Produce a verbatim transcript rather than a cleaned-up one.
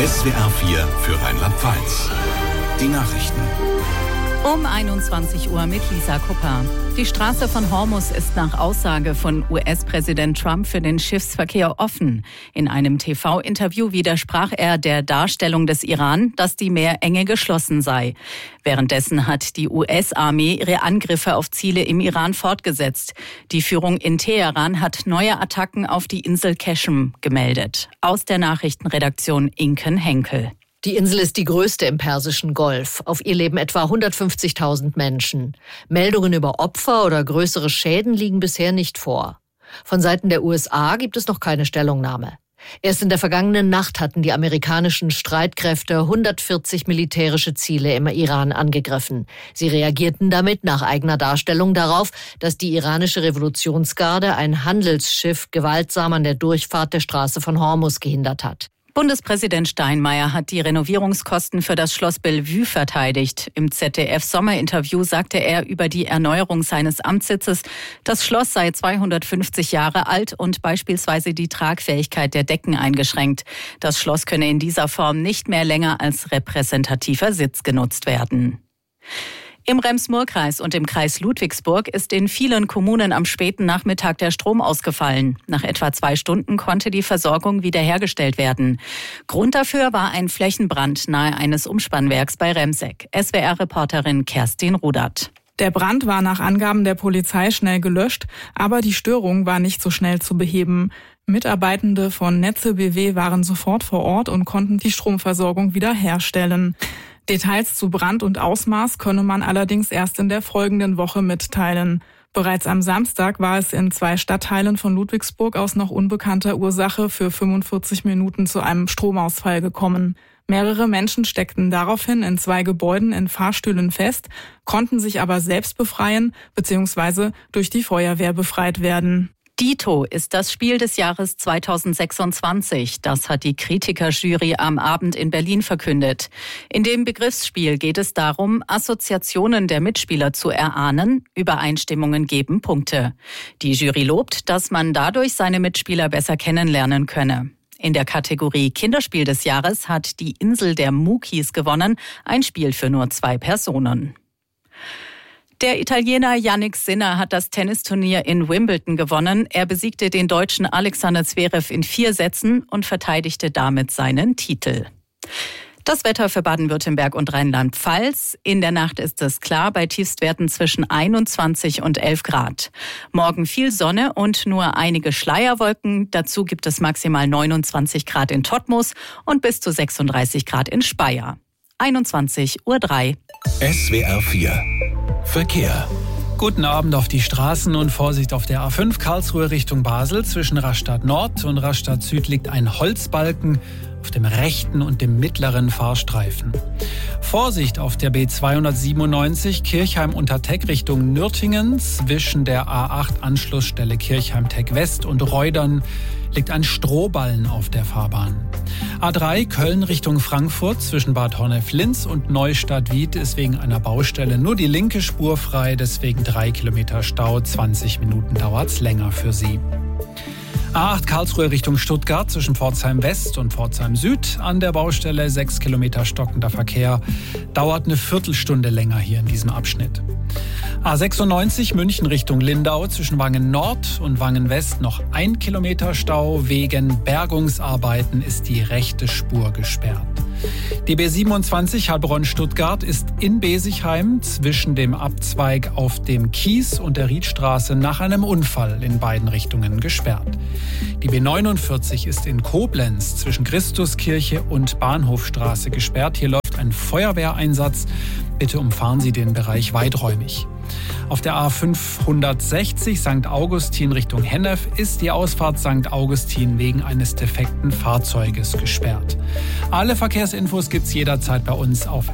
S W R vier für Rheinland-Pfalz. Die Nachrichten. Um einundzwanzig Uhr mit Lisa Kupper. Die Straße von Hormuz ist nach Aussage von U S-Präsident Trump für den Schiffsverkehr offen. In einem T V-Interview widersprach er der Darstellung des Iran, dass die Meerenge geschlossen sei. Währenddessen hat die U S-Armee ihre Angriffe auf Ziele im Iran fortgesetzt. Die Führung in Teheran hat neue Attacken auf die Insel Qeshm gemeldet. Aus der Nachrichtenredaktion Inken Henkel. Die Insel ist die größte im Persischen Golf. Auf ihr leben etwa hundertfünfzigtausend Menschen. Meldungen über Opfer oder größere Schäden liegen bisher nicht vor. Von Seiten der U S A gibt es noch keine Stellungnahme. Erst in der vergangenen Nacht hatten die amerikanischen Streitkräfte hundertvierzig militärische Ziele im Iran angegriffen. Sie reagierten damit nach eigener Darstellung darauf, dass die iranische Revolutionsgarde ein Handelsschiff gewaltsam an der Durchfahrt der Straße von Hormuz gehindert hat. Bundespräsident Steinmeier hat die Renovierungskosten für das Schloss Bellevue verteidigt. Im Z D F-Sommerinterview sagte er über die Erneuerung seines Amtssitzes, das Schloss sei zweihundertfünfzig Jahre alt und beispielsweise die Tragfähigkeit der Decken eingeschränkt. Das Schloss könne in dieser Form nicht mehr länger als repräsentativer Sitz genutzt werden. Im Rems-Murr-Kreis und im Kreis Ludwigsburg ist in vielen Kommunen am späten Nachmittag der Strom ausgefallen. Nach etwa zwei Stunden konnte die Versorgung wiederhergestellt werden. Grund dafür war ein Flächenbrand nahe eines Umspannwerks bei Remseck. S W R-Reporterin Kerstin Rudert. Der Brand war nach Angaben der Polizei schnell gelöscht, aber die Störung war nicht so schnell zu beheben. Mitarbeitende von Netze B W waren sofort vor Ort und konnten die Stromversorgung wiederherstellen. Details zu Brand und Ausmaß könne man allerdings erst in der folgenden Woche mitteilen. Bereits am Samstag war es in zwei Stadtteilen von Ludwigsburg aus noch unbekannter Ursache für fünfundvierzig Minuten zu einem Stromausfall gekommen. Mehrere Menschen steckten daraufhin in zwei Gebäuden in Fahrstühlen fest, konnten sich aber selbst befreien bzw. durch die Feuerwehr befreit werden. Dito ist das Spiel des Jahres zweitausendsechsundzwanzig. Das hat die Kritikerjury am Abend in Berlin verkündet. In dem Begriffsspiel geht es darum, Assoziationen der Mitspieler zu erahnen. Übereinstimmungen geben Punkte. Die Jury lobt, dass man dadurch seine Mitspieler besser kennenlernen könne. In der Kategorie Kinderspiel des Jahres hat die Insel der Mukis gewonnen, ein Spiel für nur zwei Personen. Der Italiener Jannik Sinner hat das Tennisturnier in Wimbledon gewonnen. Er besiegte den Deutschen Alexander Zverev in vier Sätzen und verteidigte damit seinen Titel. Das Wetter für Baden-Württemberg und Rheinland-Pfalz. In der Nacht ist es klar, bei Tiefstwerten zwischen einundzwanzig und elf Grad. Morgen viel Sonne und nur einige Schleierwolken. Dazu gibt es maximal neunundzwanzig Grad in Todtmoos und bis zu sechsunddreißig Grad in Speyer. einundzwanzig Uhr drei. S W R vier Verkehr. Guten Abend auf die Straßen und Vorsicht auf der A fünf Karlsruhe Richtung Basel. Zwischen Rastatt Nord und Rastatt Süd liegt ein Holzbalken auf dem rechten und dem mittleren Fahrstreifen. Vorsicht auf der B zweihundertsiebenundneunzig Kirchheim-Unterteck Richtung Nürtingen. Zwischen der A acht Anschlussstelle Kirchheim-Teck West und Reudern liegt ein Strohballen auf der Fahrbahn. A drei Köln Richtung Frankfurt zwischen Bad Honnef-Linz und Neustadt-Wied ist wegen einer Baustelle nur die linke Spur frei, deswegen drei Kilometer Stau, zwanzig Minuten dauert's länger für Sie. A acht Karlsruhe Richtung Stuttgart zwischen Pforzheim West und Pforzheim Süd an der Baustelle, sechs Kilometer stockender Verkehr, dauert eine Viertelstunde länger hier in diesem Abschnitt. A sechsundneunzig München Richtung Lindau zwischen Wangen Nord und Wangen West noch ein Kilometer Stau. Wegen Bergungsarbeiten ist die rechte Spur gesperrt. Die B siebenundzwanzig Heilbronn-Stuttgart ist in Besigheim zwischen dem Abzweig auf dem Kies und der Riedstraße nach einem Unfall in beiden Richtungen gesperrt. Die B neunundvierzig ist in Koblenz zwischen Christuskirche und Bahnhofstraße gesperrt. Hier läuft ein Feuerwehreinsatz. Bitte umfahren Sie den Bereich weiträumig. Auf der A fünfhundertsechzig Sankt Augustin Richtung Hennef ist die Ausfahrt Sankt Augustin wegen eines defekten Fahrzeuges gesperrt. Alle Verkehrsinfos gibt's jederzeit bei uns auf